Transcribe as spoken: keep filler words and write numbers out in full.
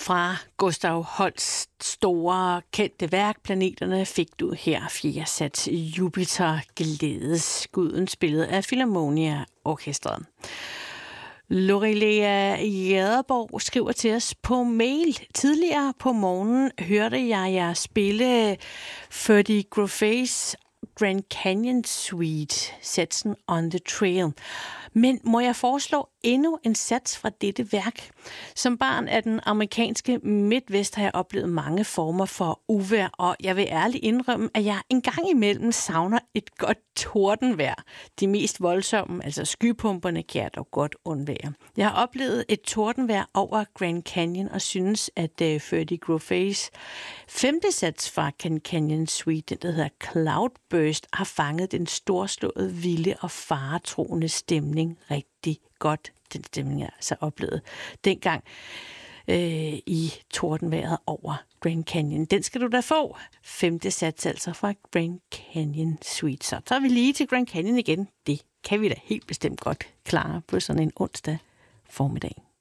Fra Gustav Holsts store kendte værk, Planeterne, fik du her fjerde sats Jupiter, glædesguden, spillet af Philharmonia Orkestret. Lorelea Jaderborg skriver til os på mail. Tidligere på morgenen hørte jeg jer spille Ferdy Groffets Grand Canyon Suite, satsen On the Trail. Men må jeg foreslå endnu en sats fra dette værk? Som barn af den amerikanske Midwest har jeg oplevet mange former for uvejr, og jeg vil ærligt indrømme, at jeg en gang imellem savner et godt tordenvejr. De mest voldsomme, altså skypumperne, kan jeg dog godt undvære. Jeg har oplevet et tordenvejr over Grand Canyon og synes, at uh, Ferdy Groffets femte sats fra Grand Canyon Suite, den der hedder Cloudburst, har fanget den storslåede, vilde og faretroende stemning rigtig godt. Den stemning, jeg altså oplevede dengang øh, i tordenvejret over Grand Canyon. Den skal du da få. Femte sats altså fra Grand Canyon Suite. Så tager vi lige til Grand Canyon igen. Det kan vi da helt bestemt godt klare på sådan en onsdag formiddag.